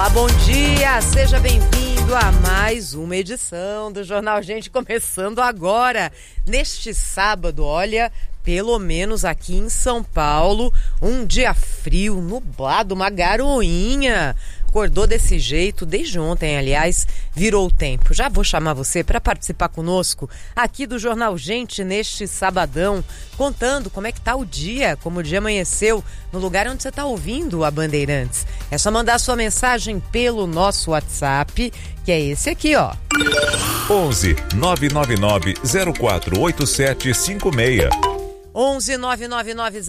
Olá, bom dia, seja bem-vindo a mais uma edição do Jornal Gente, começando agora, neste sábado, olha, pelo menos aqui em São Paulo, um dia frio, nublado, uma garoinha. Acordou desse jeito, desde ontem, aliás, virou o tempo. Já vou chamar você para participar conosco aqui do Jornal Gente neste sabadão, contando como é que tá o dia, como o dia amanheceu, no lugar onde você está ouvindo a Bandeirantes. É só mandar sua mensagem pelo nosso WhatsApp, que é esse aqui, ó. 11 999 048756. 11 999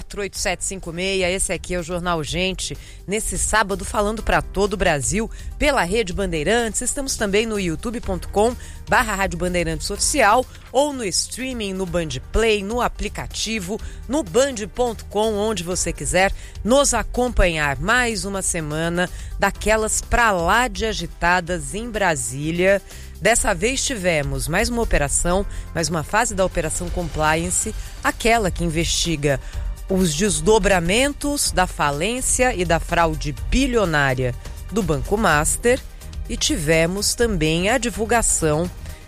048756. Esse aqui é o Jornal Gente, nesse sábado, falando para todo o Brasil pela Rede Bandeirantes. Estamos também no youtube.com/Rádio Bandeirantes Oficial ou no streaming, no Bandplay, no aplicativo, no band.com, onde você quiser nos acompanhar. Mais uma semana daquelas pra lá de agitadas em Brasília. Dessa vez tivemos mais uma operação, mais uma fase da Operação Compliance, aquela que investiga os desdobramentos da falência e da fraude bilionária do Banco Master, e tivemos também a divulgação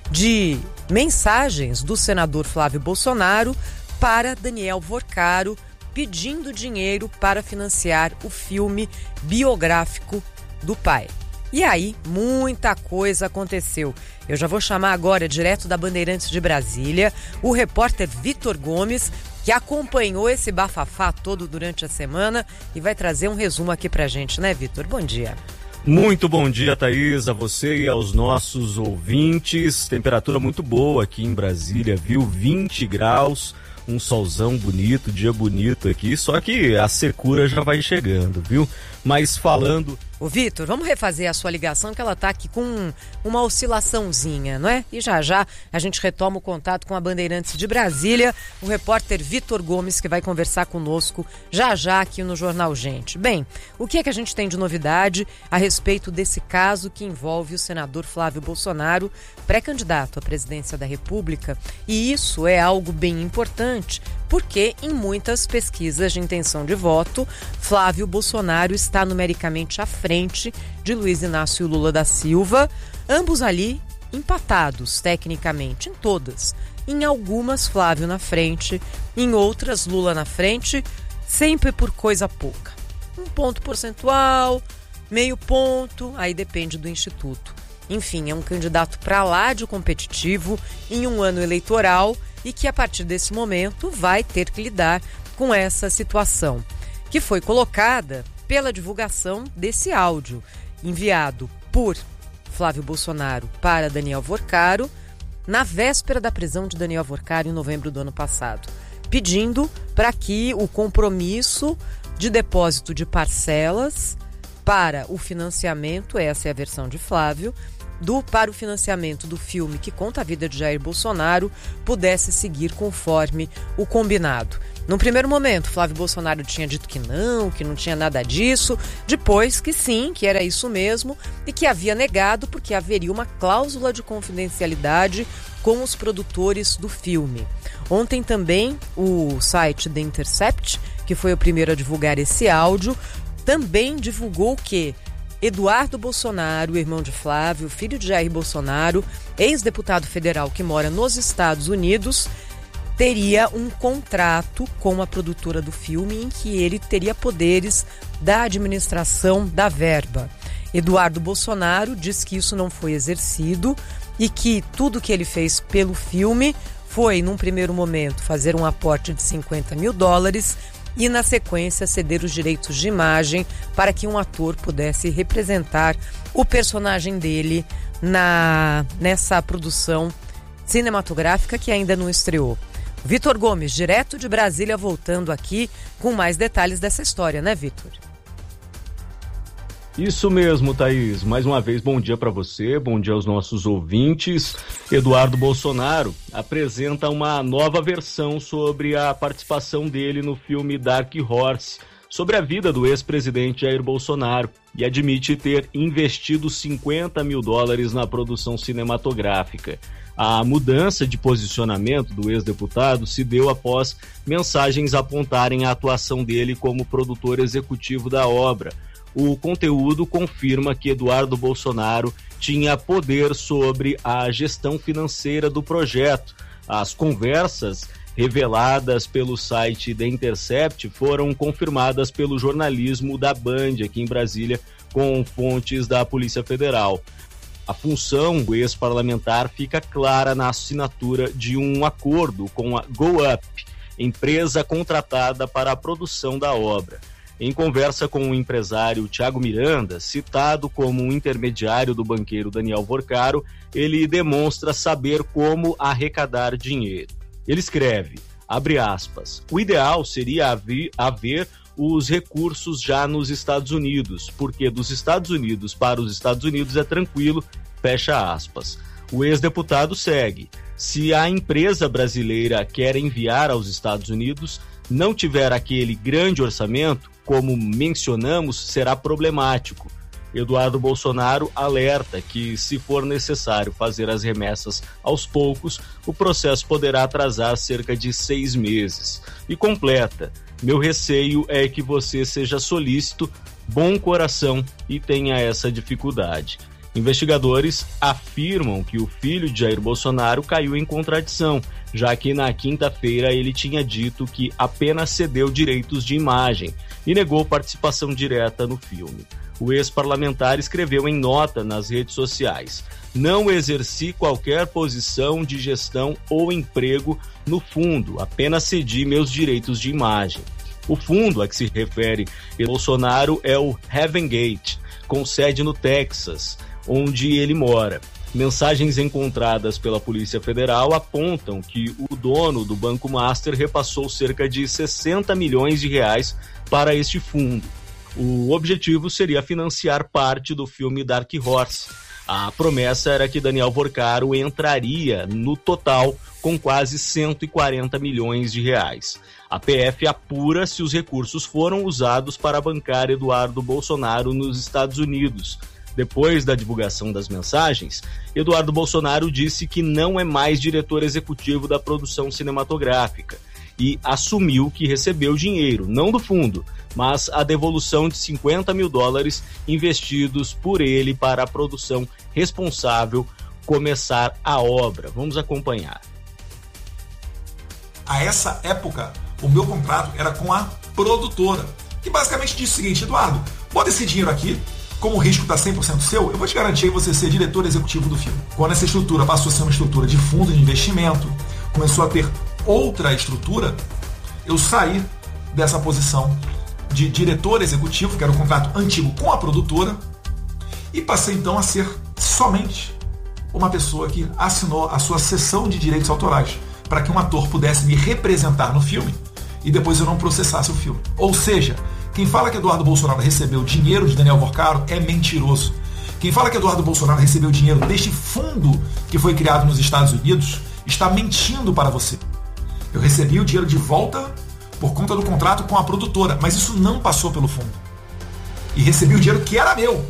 de mensagens do senador Flávio Bolsonaro para Daniel Vorcaro, pedindo dinheiro para financiar o filme biográfico do pai. E aí, muita coisa aconteceu. Eu já vou chamar agora, direto da Bandeirantes de Brasília, o repórter Vitor Gomes, que acompanhou esse bafafá todo durante a semana e vai trazer um resumo aqui pra gente, né, Vitor? Bom dia. Muito bom dia, Thaís, a você e aos nossos ouvintes. Temperatura muito boa aqui em Brasília, viu? 20 graus, um solzão bonito, dia bonito aqui, só que a secura já vai chegando, viu? Mas falando... Ô Vitor, vamos refazer a sua ligação, que ela tá aqui com uma oscilaçãozinha, não é? E já a gente retoma o contato com a Bandeirantes de Brasília, o repórter Vitor Gomes, que vai conversar conosco já aqui no Jornal Gente. Bem, o que é que a gente tem de novidade a respeito desse caso que envolve o senador Flávio Bolsonaro, pré-candidato à presidência da República? E isso é algo bem importante, porque em muitas pesquisas de intenção de voto, Flávio Bolsonaro está numericamente à frente de Luiz Inácio Lula da Silva, ambos ali empatados tecnicamente, em todas. Em algumas, Flávio na frente, em outras, Lula na frente, sempre por coisa pouca. 1 ponto percentual, meio ponto, aí depende do instituto. Enfim, é um candidato para lá de competitivo em um ano eleitoral e que a partir desse momento vai ter que lidar com essa situação, que foi colocada pela divulgação desse áudio enviado por Flávio Bolsonaro para Daniel Vorcaro na véspera da prisão de Daniel Vorcaro em novembro do ano passado, pedindo para que o compromisso de depósito de parcelas para o financiamento, essa é a versão de Flávio, para o financiamento do filme que conta a vida de Jair Bolsonaro pudesse seguir conforme o combinado. Num primeiro momento, Flávio Bolsonaro tinha dito que não tinha nada disso, depois que sim, que era isso mesmo, e que havia negado porque haveria uma cláusula de confidencialidade com os produtores do filme. Ontem também o site The Intercept, que foi o primeiro a divulgar esse áudio, também divulgou que Eduardo Bolsonaro, irmão de Flávio, filho de Jair Bolsonaro, ex-deputado federal que mora nos Estados Unidos, teria um contrato com a produtora do filme em que ele teria poderes da administração da verba. Eduardo Bolsonaro diz que isso não foi exercido e que tudo que ele fez pelo filme foi, num primeiro momento, fazer um aporte de $50 mil e, na sequência, ceder os direitos de imagem para que um ator pudesse representar o personagem dele nessa produção cinematográfica que ainda não estreou. Vitor Gomes, direto de Brasília, voltando aqui com mais detalhes dessa história, né, Vitor? Isso mesmo, Thaís. Mais uma vez, bom dia para você, bom dia aos nossos ouvintes. Eduardo Bolsonaro apresenta uma nova versão sobre a participação dele no filme Dark Horse, sobre a vida do ex-presidente Jair Bolsonaro, e admite ter investido $50 mil na produção cinematográfica. A mudança de posicionamento do ex-deputado se deu após mensagens apontarem a atuação dele como produtor executivo da obra. o conteúdo confirma que Eduardo Bolsonaro tinha poder sobre a gestão financeira do projeto. As conversas reveladas pelo site The Intercept foram confirmadas pelo jornalismo da Band aqui em Brasília, com fontes da Polícia Federal. A função do ex-parlamentar fica clara na assinatura de um acordo com a GoUp, empresa contratada para a produção da obra. Em conversa com o empresário Thiago Miranda, citado como um intermediário do banqueiro Daniel Vorcaro, ele demonstra saber como arrecadar dinheiro. Ele escreve, abre aspas, o ideal seria haver os recursos já nos Estados Unidos, porque dos Estados Unidos para os Estados Unidos é tranquilo, fecha aspas. O ex-deputado segue, se a empresa brasileira quer enviar aos Estados Unidos, não tiver aquele grande orçamento, como mencionamos, será problemático. Eduardo Bolsonaro alerta que, se for necessário fazer as remessas aos poucos, o processo poderá atrasar cerca de 6 meses. E completa, meu receio é que você seja solícito, bom coração e tenha essa dificuldade. Investigadores afirmam que o filho de Jair Bolsonaro caiu em contradição, já que na quinta-feira ele tinha dito que apenas cedeu direitos de imagem e negou participação direta no filme. O ex-parlamentar escreveu em nota nas redes sociais: não exerci qualquer posição de gestão ou emprego no fundo, apenas cedi meus direitos de imagem. O fundo a que se refere Bolsonaro é o Heaven Gate, com sede no Texas, onde ele mora. Mensagens encontradas pela Polícia Federal apontam que o dono do Banco Master repassou cerca de 60 milhões de reais para este fundo. O objetivo seria financiar parte do filme Dark Horse. A promessa era que Daniel Vorcaro entraria no total com quase 140 milhões de reais. A PF apura se os recursos foram usados para bancar Eduardo Bolsonaro nos Estados Unidos. Depois da divulgação das mensagens, Eduardo Bolsonaro disse que não é mais diretor executivo da produção cinematográfica e assumiu que recebeu dinheiro, não do fundo, mas a devolução de $50 mil investidos por ele para a produção responsável começar a obra. Vamos acompanhar. A essa época, o meu contrato era com a produtora, que basicamente disse o seguinte: Eduardo, bota esse dinheiro aqui, como o risco está 100% seu, eu vou te garantir você ser diretor executivo do filme. Quando essa estrutura passou a ser uma estrutura de fundo de investimento, começou a ter outra estrutura, eu saí dessa posição de diretor executivo, que era o contrato antigo com a produtora, e passei então a ser somente uma pessoa que assinou a sua cessão de direitos autorais para que um ator pudesse me representar no filme e depois eu não processasse o filme. Ou seja, quem fala que Eduardo Bolsonaro recebeu dinheiro de Daniel Vorcaro é mentiroso. Quem fala que Eduardo Bolsonaro recebeu dinheiro deste fundo que foi criado nos Estados Unidos está mentindo para você. Eu recebi o dinheiro de volta por conta do contrato com a produtora, mas isso não passou pelo fundo. E recebi o dinheiro que era meu.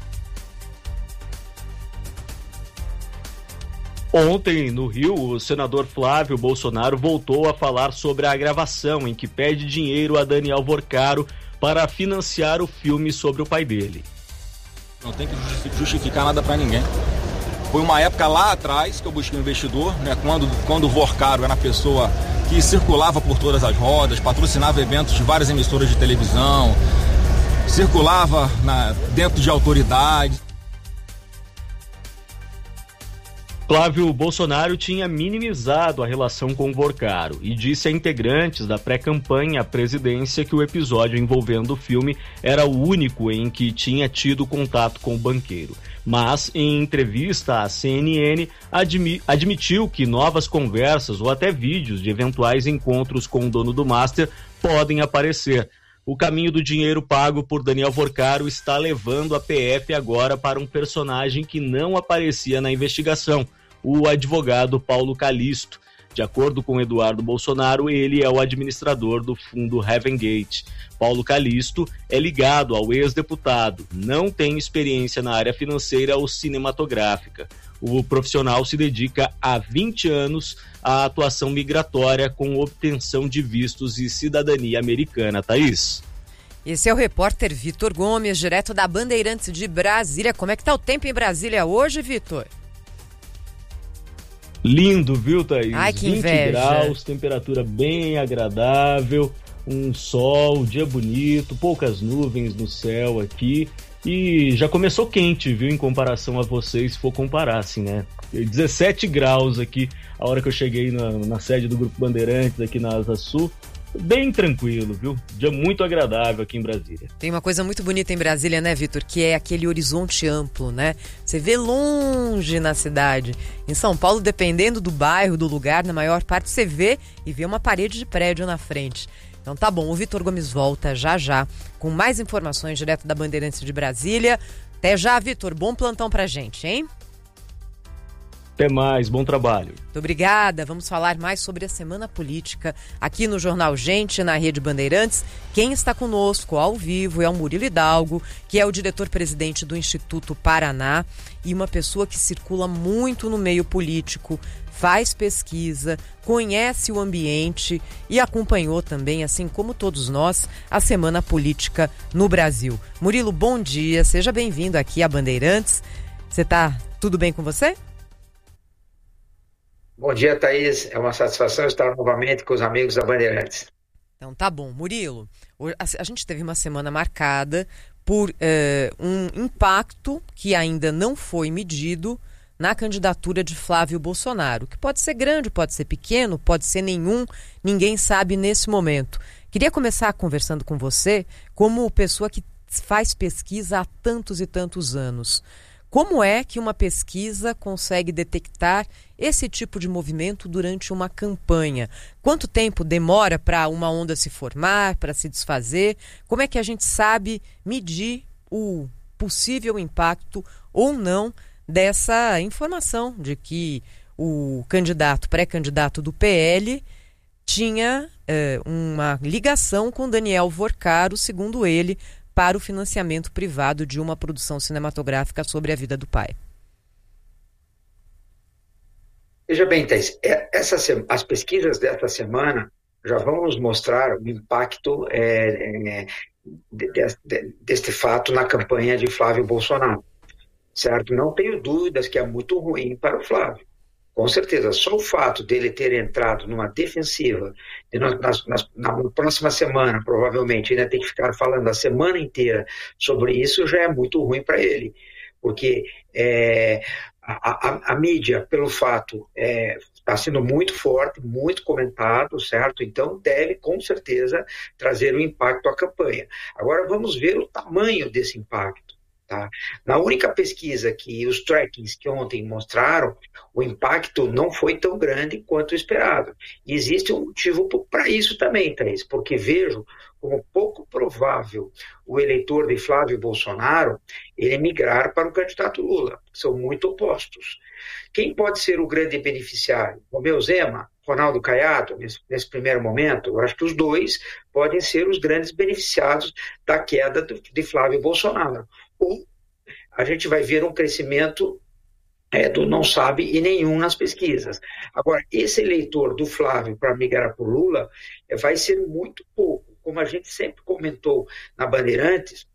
Ontem, no Rio, o senador Flávio Bolsonaro voltou a falar sobre a gravação em que pede dinheiro a Daniel Vorcaro para financiar o filme sobre o pai dele. Não tem que justificar nada para ninguém. Foi uma época lá atrás que eu busquei um investidor, né, quando o Vorcaro era a pessoa que circulava por todas as rodas, patrocinava eventos de várias emissoras de televisão, circulava dentro de autoridades. Flávio Bolsonaro tinha minimizado a relação com Vorcaro e disse a integrantes da pré-campanha à presidência que o episódio envolvendo o filme era o único em que tinha tido contato com o banqueiro. Mas, em entrevista à CNN, admitiu que novas conversas ou até vídeos de eventuais encontros com o dono do Master podem aparecer. O caminho do dinheiro pago por Daniel Vorcaro está levando a PF agora para um personagem que não aparecia na investigação, o advogado Paulo Calisto. De acordo com Eduardo Bolsonaro, ele é o administrador do fundo Heaven Gate. Paulo Calisto é ligado ao ex-deputado, não tem experiência na área financeira ou cinematográfica. O profissional se dedica há 20 anos à atuação migratória com obtenção de vistos e cidadania americana. Thaís? Esse é o repórter Vitor Gomes, direto da Bandeirantes de Brasília. Como é que tá o tempo em Brasília hoje, Vitor? Lindo, viu, Thaís? Ai, que 20 inveja. graus, temperatura bem agradável, um sol, dia bonito, poucas nuvens no céu aqui. E já começou quente, viu, em comparação a vocês, se for comparar, assim, né? 17 graus aqui, a hora que eu cheguei na sede do Grupo Bandeirantes, aqui na Asa Sul. Bem tranquilo, viu? Dia muito agradável aqui em Brasília. Tem uma coisa muito bonita em Brasília, né, Vitor? Que é aquele horizonte amplo, né? Você vê longe na cidade. Em São Paulo, dependendo do bairro, do lugar, na maior parte você vê e vê uma parede de prédio na frente. Então tá bom, o Vitor Gomes volta já com mais informações direto da Bandeirantes de Brasília. Até já, Vitor. Bom plantão pra gente, hein? Até mais, bom trabalho. Muito obrigada. Vamos falar mais sobre a Semana Política aqui no Jornal Gente, na Rede Bandeirantes. Quem está conosco ao vivo é o Murilo Hidalgo, que é o diretor-presidente do Instituto Paraná e uma pessoa que circula muito no meio político, faz pesquisa, conhece o ambiente e acompanhou também, assim como todos nós, a Semana Política no Brasil. Murilo, bom dia. Seja bem-vindo aqui à Bandeirantes. Você tá tudo bem com você? Bom dia, Thaís. É uma satisfação estar novamente com os amigos da Bandeirantes. Então tá bom. Murilo, a gente teve uma semana marcada por um impacto que ainda não foi medido na candidatura de Flávio Bolsonaro, que pode ser grande, pode ser pequeno, pode ser nenhum, ninguém sabe nesse momento. Queria começar conversando com você como pessoa que faz pesquisa há tantos e tantos anos. Como é que uma pesquisa consegue detectar esse tipo de movimento durante uma campanha? Quanto tempo demora para uma onda se formar, para se desfazer? Como é que a gente sabe medir o possível impacto ou não dessa informação de que o pré-candidato do PL tinha uma ligação com Daniel Vorcaro, segundo ele, para o financiamento privado de uma produção cinematográfica sobre a vida do pai? Veja bem, Thaís, as pesquisas desta semana já vão nos mostrar o impacto deste fato na campanha de Flávio Bolsonaro, certo? Não tenho dúvidas que é muito ruim para o Flávio. Com certeza, só o fato dele ter entrado numa defensiva, na próxima semana, provavelmente, ainda tem que ficar falando a semana inteira sobre isso, já é muito ruim para ele. Porque a mídia, pelo fato, está sendo muito forte, muito comentado, certo? Então, deve, com certeza, trazer um impacto à campanha. Agora, vamos ver o tamanho desse impacto. Tá? Na única pesquisa que os trackings que ontem mostraram, o impacto não foi tão grande quanto esperado. E existe um motivo para isso também, Thaís, porque vejo como pouco provável o eleitor de Flávio Bolsonaro ele migrar para o candidato Lula, que são muito opostos. Quem pode ser o grande beneficiário? Romeu Zema, Ronaldo Caiado, nesse primeiro momento? Eu acho que os dois podem ser os grandes beneficiados da queda de Flávio Bolsonaro. Ou a gente vai ver um crescimento do não sabe e nenhum nas pesquisas. Agora, esse eleitor do Flávio para migrar para o Lula vai ser muito pouco. Como a gente sempre comentou na Bandeirantes,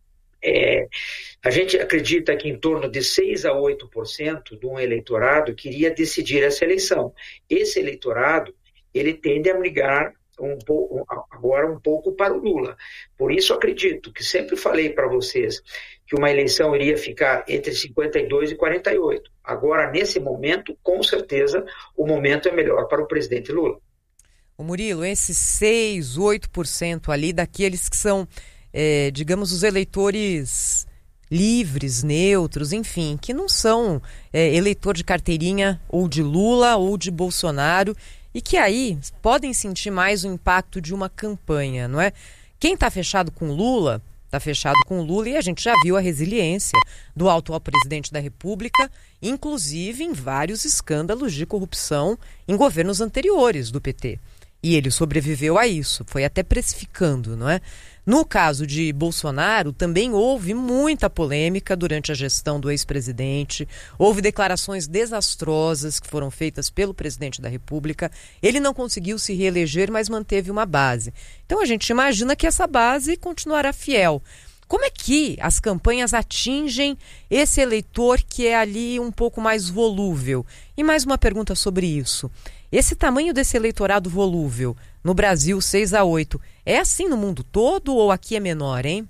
a gente acredita que em torno de 6 a 8% de um eleitorado queria decidir essa eleição. Esse eleitorado, ele tende a migrar agora um pouco para o Lula. Por isso acredito que sempre falei para vocês que uma eleição iria ficar entre 52 e 48. Agora, nesse momento, com certeza, o momento é melhor para o presidente Lula. O Murilo, esses 6, 8% ali daqueles que são, digamos, os eleitores livres, neutros, enfim, que não são eleitor de carteirinha ou de Lula ou de Bolsonaro, e que aí podem sentir mais o impacto de uma campanha, não é? Quem está fechado com Lula, está fechado com Lula, e a gente já viu a resiliência do atual presidente da República, inclusive em vários escândalos de corrupção em governos anteriores do PT. E ele sobreviveu a isso, foi até precificando, não é? No caso de Bolsonaro, também houve muita polêmica durante a gestão do ex-presidente, houve declarações desastrosas que foram feitas pelo presidente da República. Ele não conseguiu se reeleger, mas manteve uma base. Então a gente imagina que essa base continuará fiel. Como é que as campanhas atingem esse eleitor que é ali um pouco mais volúvel? E mais uma pergunta sobre isso. Esse tamanho desse eleitorado volúvel, no Brasil 6-8, é assim no mundo todo ou aqui é menor, hein?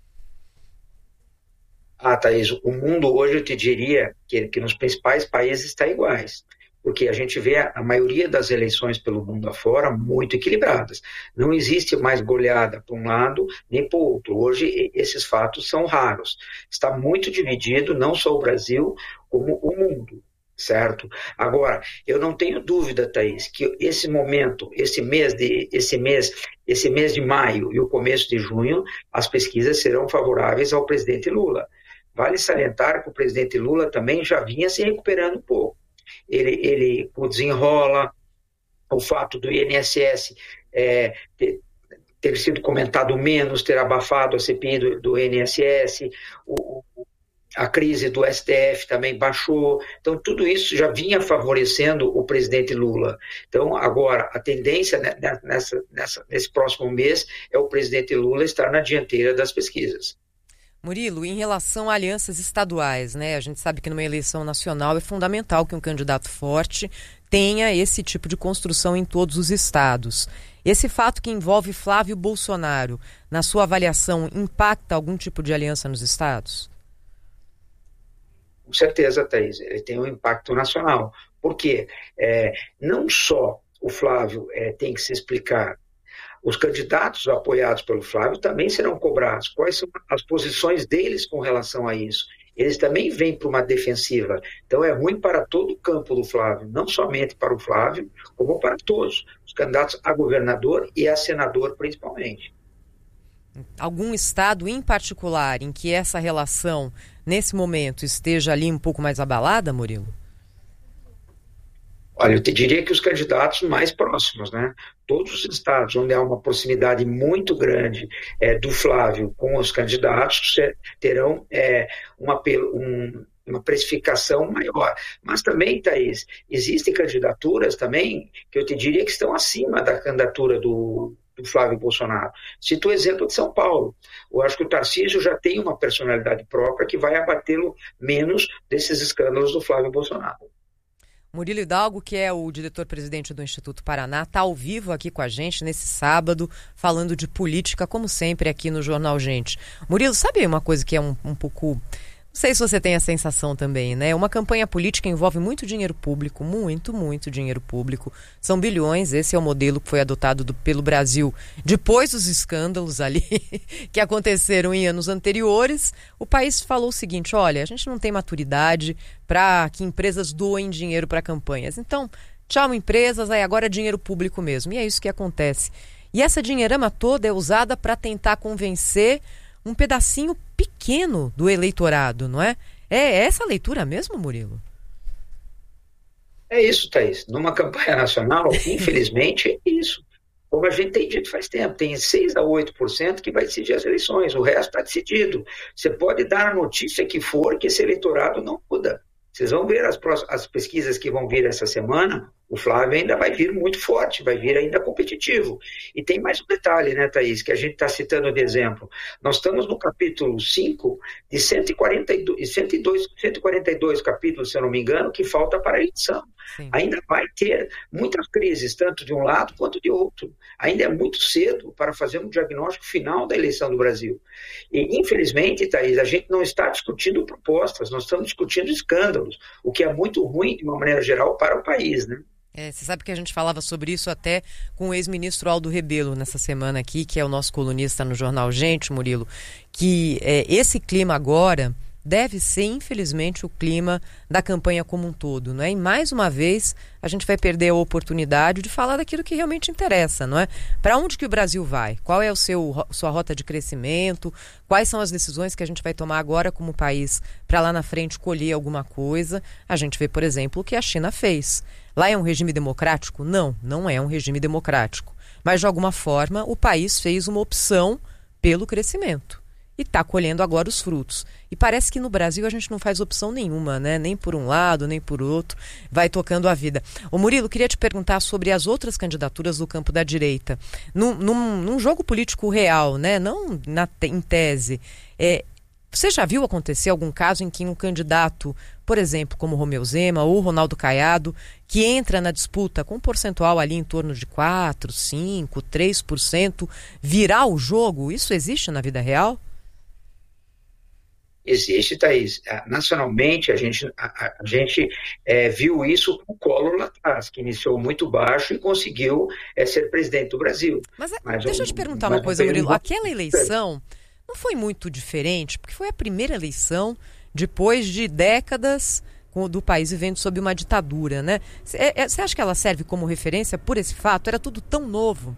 Thaís, o mundo hoje eu te diria que nos principais países está iguais. Porque a gente vê a maioria das eleições pelo mundo afora muito equilibradas. Não existe mais goleada para um lado nem para o outro. Hoje esses fatos são raros. Está muito dividido, não só o Brasil, como o mundo. Certo? Agora, eu não tenho dúvida, Thaís, que esse momento, esse mês de maio e o começo de junho, as pesquisas serão favoráveis ao presidente Lula. Vale salientar que o presidente Lula também já vinha se recuperando um pouco. Ele desenrola, o fato do INSS ter sido comentado menos, ter abafado a CPI do INSS, a crise do STF também baixou. Então, tudo isso já vinha favorecendo o presidente Lula. Então, agora, a tendência nesse próximo mês é o presidente Lula estar na dianteira das pesquisas. Murilo, em relação a alianças estaduais, né? A gente sabe que numa eleição nacional é fundamental que um candidato forte tenha esse tipo de construção em todos os estados. Esse fato que envolve Flávio Bolsonaro, na sua avaliação, impacta algum tipo de aliança nos estados? Com certeza, Thaís, ele tem um impacto nacional. Por quê? Não só o Flávio tem que se explicar, os candidatos apoiados pelo Flávio também serão cobrados. Quais são as posições deles com relação a isso? Eles também vêm para uma defensiva. Então é ruim para todo o campo do Flávio, não somente para o Flávio, como para todos, os candidatos a governador e a senador principalmente. Algum estado em particular em que essa relação, nesse momento, esteja ali um pouco mais abalada, Murilo? Olha, eu te diria que os candidatos mais próximos, né? Todos os estados onde há uma proximidade muito grande do Flávio com os candidatos terão uma precificação maior. Mas também, Thaís, existem candidaturas também que eu te diria que estão acima da candidatura do Flávio Bolsonaro. Cito o exemplo de São Paulo. Eu acho que o Tarcísio já tem uma personalidade própria que vai abatê-lo menos desses escândalos do Flávio Bolsonaro. Murilo Hidalgo, que é o diretor-presidente do Instituto Paraná, está ao vivo aqui com a gente nesse sábado, falando de política, como sempre, aqui no Jornal Gente. Murilo, sabe uma coisa que é um pouco... Não sei se você tem a sensação também, né? Uma campanha política envolve muito dinheiro público, muito dinheiro público. São bilhões, esse é o modelo que foi adotado pelo Brasil depois dos escândalos ali que aconteceram em anos anteriores. O país falou o seguinte, olha, a gente não tem maturidade para que empresas doem dinheiro para campanhas. Então, tchau empresas, aí agora é dinheiro público mesmo. E é isso que acontece. E essa dinheirama toda é usada para tentar convencer um pedacinho pequeno do eleitorado, não é? É essa a leitura mesmo, Murilo? É isso, Thaís. Numa campanha nacional, infelizmente, é isso. Como a gente tem dito faz tempo, tem 6-8% que vai decidir as eleições, o resto está decidido. Você pode dar a notícia que for que esse eleitorado não muda. Vocês vão ver as pesquisas que vão vir essa semana, o Flávio ainda vai vir muito forte, vai vir ainda competitivo. E tem mais um detalhe, né, Thaís, que a gente está citando de exemplo. Nós estamos no capítulo 5 de 142 capítulos, se eu não me engano, que falta para a eleição. Sim. Ainda vai ter muitas crises, tanto de um lado quanto de outro. Ainda é muito cedo para fazer um diagnóstico final da eleição do Brasil. E, infelizmente, Thaís, a gente não está discutindo propostas, nós estamos discutindo escândalos, o que é muito ruim, de uma maneira geral, para o país, né? Você sabe que a gente falava sobre isso até com o ex-ministro Aldo Rebelo nessa semana aqui, que é o nosso colunista no Jornal Gente, Murilo, que esse clima agora deve ser, infelizmente, o clima da campanha como um todo, não é? E mais uma vez a gente vai perder a oportunidade de falar daquilo que realmente interessa, não é? Para onde que o Brasil vai? Qual é sua rota de crescimento? Quais são as decisões que a gente vai tomar agora como país para lá na frente colher alguma coisa? A gente vê, por exemplo, o que a China fez. Lá é um regime democrático? Não, não é um regime democrático. Mas, de alguma forma, o país fez uma opção pelo crescimento. E está colhendo agora os frutos. E parece que no Brasil a gente não faz opção nenhuma, né? Nem por um lado, nem por outro. Vai tocando a vida. Ô Murilo, queria te perguntar sobre as outras candidaturas do campo da direita. Num jogo político real, né? Não em tese. Você já viu acontecer algum caso em que um candidato, por exemplo, como Romeu Zema ou Ronaldo Caiado, que entra na disputa com um percentual ali em torno de 4%, 5%, 3%, virar o jogo? Isso existe na vida real? Existe, Thaís. Nacionalmente, a gente viu isso com o Collor lá atrás, que iniciou muito baixo e conseguiu ser presidente do Brasil. Mas deixa eu te perguntar uma coisa, Murilo. Aquela eleição não foi muito diferente, porque foi a primeira eleição depois de décadas do país vivendo sob uma ditadura, né? Você acha que ela serve como referência por esse fato? Era tudo tão novo.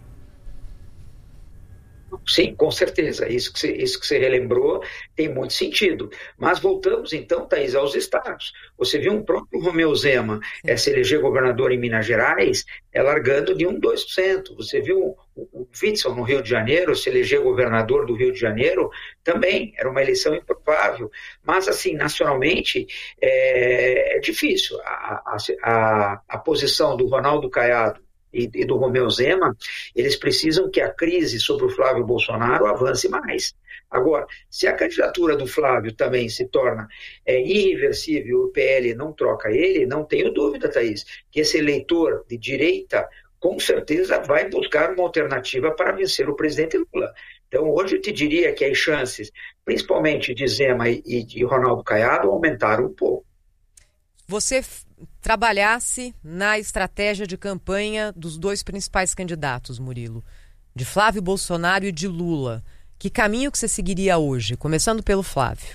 Sim, com certeza. Isso que você relembrou tem muito sentido. Mas voltamos então, Thaís, aos estados. Você viu um próprio Romeu Zema se eleger governador em Minas Gerais, largando de 2%. Você viu o Witzel no Rio de Janeiro se eleger governador do Rio de Janeiro, também era uma eleição improvável. Mas, assim, nacionalmente, é difícil. A posição do Ronaldo Caiado e do Romeu Zema, eles precisam que a crise sobre o Flávio Bolsonaro avance mais. Agora, se a candidatura do Flávio também se torna irreversível, o PL não troca ele, não tenho dúvida, Thaís, que esse eleitor de direita, com certeza, vai buscar uma alternativa para vencer o presidente Lula. Então, hoje eu te diria que as chances, principalmente de Zema e de Ronaldo Caiado, aumentaram um pouco. Você trabalhasse na estratégia de campanha dos dois principais candidatos, Murilo, de Flávio Bolsonaro e de Lula. Que caminho que você seguiria hoje, começando pelo Flávio?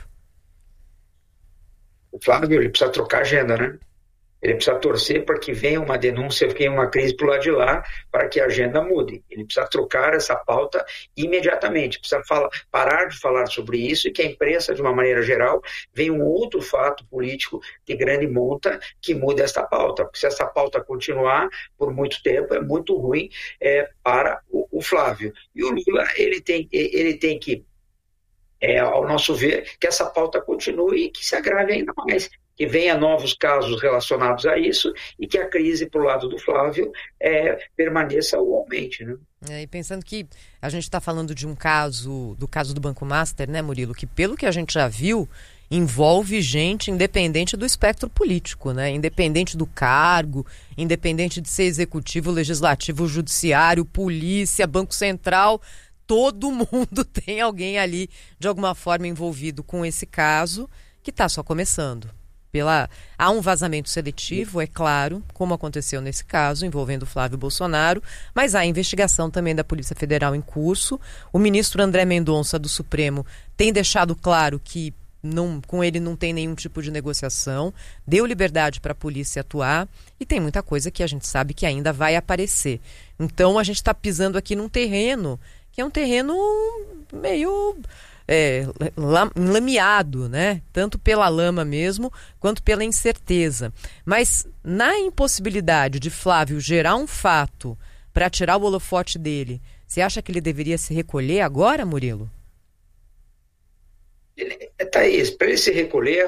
O Flávio, ele precisa trocar agenda, né? Ele precisa torcer para que venha uma denúncia, venha uma crise para o lado de lá, para que a agenda mude. Ele precisa trocar essa pauta imediatamente, precisa parar de falar sobre isso e que a imprensa, de uma maneira geral, venha um outro fato político de grande monta que mude essa pauta. Porque se essa pauta continuar por muito tempo, é muito ruim para o Flávio. E o Lula, ele tem que, ao nosso ver, que essa pauta continue e que se agrave ainda mais. Que venha novos casos relacionados a isso e que a crise para o lado do Flávio permaneça ou aumente, né? E pensando que a gente está falando de do caso do Banco Master, né, Murilo, que pelo que a gente já viu, envolve gente independente do espectro político, né? Independente do cargo, independente de ser executivo, legislativo, judiciário, polícia, Banco Central, todo mundo tem alguém ali de alguma forma envolvido com esse caso que está só começando. Há um vazamento seletivo, é claro, como aconteceu nesse caso, envolvendo Flávio Bolsonaro, mas há investigação também da Polícia Federal em curso. O ministro André Mendonça, do Supremo, tem deixado claro que com ele não tem nenhum tipo de negociação, deu liberdade para a polícia atuar e tem muita coisa que a gente sabe que ainda vai aparecer. Então a gente está pisando aqui num terreno que é um terreno meio enlameado, né? Tanto pela lama mesmo, quanto pela incerteza. Mas na impossibilidade de Flávio gerar um fato para tirar o holofote dele, você acha que ele deveria se recolher agora, Murilo? Thaís, para ele se recolher,